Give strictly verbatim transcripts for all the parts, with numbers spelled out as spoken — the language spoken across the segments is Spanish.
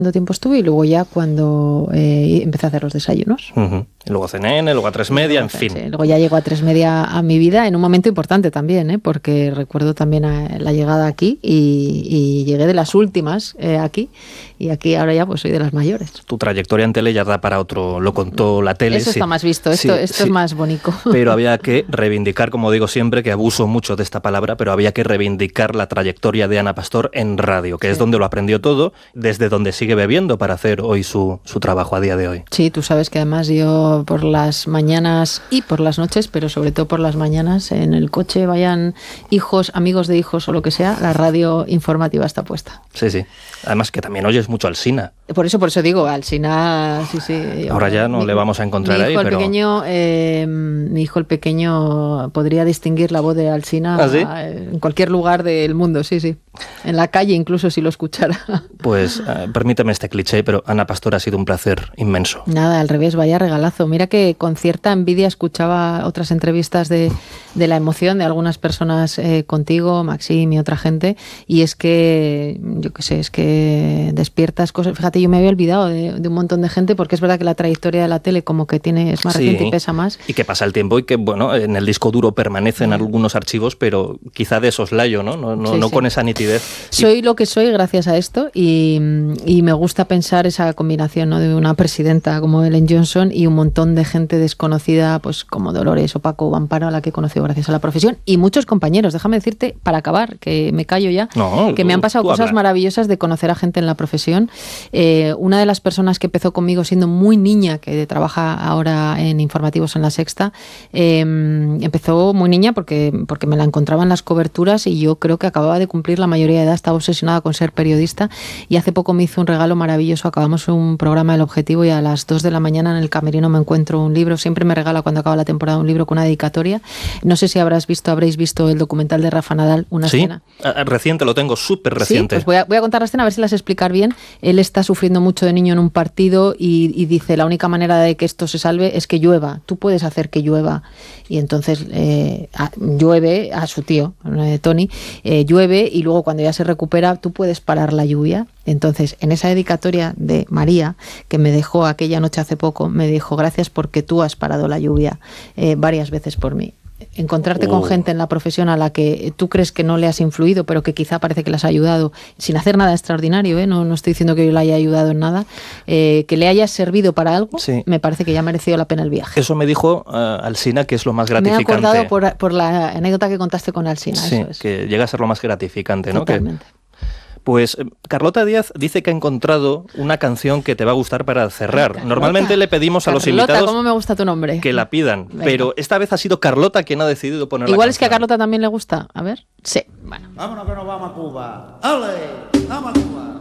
tiempo estuve y luego ya cuando eh, empecé a hacer los desayunos. Uh-huh. Y luego C N N, luego a tres media, en Sí, fin. sí. Luego ya llegó a tres media a mi vida en un momento importante también, ¿eh? Porque recuerdo también a la llegada aquí y, y llegué de las últimas eh, aquí y aquí ahora ya pues soy de las mayores. Tu trayectoria en tele ya da para otro, lo contó la tele. Eso sí. está más visto, esto, sí, esto sí. es más bonito. Pero había que reivindicar, como digo siempre, que abuso mucho de esta palabra, pero había que reivindicar la trayectoria de Ana Pastor en radio, que sí. es donde lo aprendió todo, desde donde sigue bebiendo para hacer hoy su, su trabajo a día de hoy. Sí, tú sabes que además yo por las mañanas y por las noches, pero sobre todo por las mañanas, en el coche vayan hijos, amigos de hijos o lo que sea, la radio informativa está puesta. Sí, sí. Además que también oyes mucho Alsina. Por eso, por eso digo, Alsina, sí, sí. Ahora ya no mi, le vamos a encontrar mi ahí, hijo pero... El pequeño, eh, mi hijo el pequeño podría distinguir la voz de Alsina ¿Ah, sí? en cualquier lugar del mundo, sí, sí. En la calle incluso si lo escuchara. Pues eh, permíteme este cliché, pero Ana Pastor ha sido un placer inmenso. Nada, al revés, vaya regalazo. Mira que con cierta envidia escuchaba otras entrevistas de, de la emoción de algunas personas eh, contigo, Maxim y otra gente, y es que, yo qué sé, es que despiertas cosas. Fíjate, yo me había olvidado de, de un montón de gente, porque es verdad que la trayectoria de la tele como que tiene es más sí, reciente y pesa más. Y que pasa el tiempo y que, bueno, en el disco duro permanecen sí. algunos archivos, pero quizá de soslayo, ¿no? No, no, sí, no sí. con esa nitidez. Soy y... lo que soy gracias a esto y, y me gusta pensar esa combinación, ¿no? De una presidenta como Ellen Johnson y un montón de gente desconocida, pues como Dolores o Paco o Amparo, a la que he conocido gracias a la profesión, y muchos compañeros. Déjame decirte, para acabar, que me callo ya, no, que me han pasado cosas habla. maravillosas de conocer a gente en la profesión. Eh, una de las personas que empezó conmigo siendo muy niña, que trabaja ahora en informativos en La Sexta, eh, empezó muy niña porque, porque me la encontraba en las coberturas y yo creo que acababa de cumplir la mayoría de edad, estaba obsesionada con ser periodista y hace poco me hizo un regalo maravilloso. Acabamos un programa El Objetivo y a las dos de la mañana en el camerino me encuentro un libro. Siempre me regala cuando acaba la temporada un libro con una dedicatoria. No sé si habrás visto, habréis visto el documental de Rafa Nadal, una sí, escena. Reciente, lo tengo súper reciente. Sí, pues voy a, voy a contar la escena a ver si las explicar bien. Él está sufriendo mucho de niño en un partido y, y dice, la única manera de que esto se salve es que llueva. Tú puedes hacer que llueva. Y entonces eh, a, llueve a su tío, eh, Tony, eh, llueve y luego cuando ya se recupera tú puedes parar la lluvia. Entonces, en esa dedicatoria de María, que me dejó aquella noche hace poco, me dijo, gracias porque tú has parado la lluvia eh, varias veces por mí. Encontrarte oh. con gente en la profesión a la que tú crees que no le has influido, pero que quizá parece que le has ayudado, sin hacer nada extraordinario, ¿eh? no, no estoy diciendo que yo le haya ayudado en nada, eh, que le hayas servido para algo, sí. me parece que ya ha merecido la pena el viaje. Eso me dijo uh, Alsina, que es lo más gratificante. Me he acordado por, por la anécdota que contaste con Alsina. Sí, eso es. Que llega a ser lo más gratificante, ¿no? Totalmente. Que... Pues Carlota Díaz dice que ha encontrado una canción que te va a gustar para cerrar. Carlota. Normalmente le pedimos a Carlota, los invitados ¿cómo me gusta tu nombre? que la pidan, Venga. Pero esta vez ha sido Carlota quien ha decidido poner Igual la es que a canción. Carlota también le gusta. A ver. Sí. Bueno. Vámonos que nos vamos a Cuba. ¡Ale! ¡Vamos a Cuba!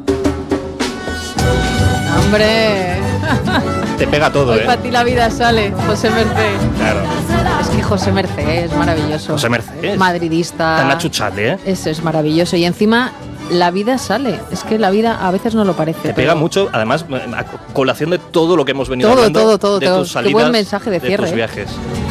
¡Hombre! Te pega todo, Hoy ¿eh? para ti la vida sale, José Mercé. Claro. Es que José Mercé es maravilloso. José Mercé. Madridista. Tan achuchale, ¿eh? Eso es maravilloso. Y encima... la vida sale, es que la vida a veces no lo parece. Te pero... pega mucho, además, a colación de todo lo que hemos venido todo, hablando, todo, todo, de todo. tus salidas, Qué buen mensaje de cierre. De tus viajes.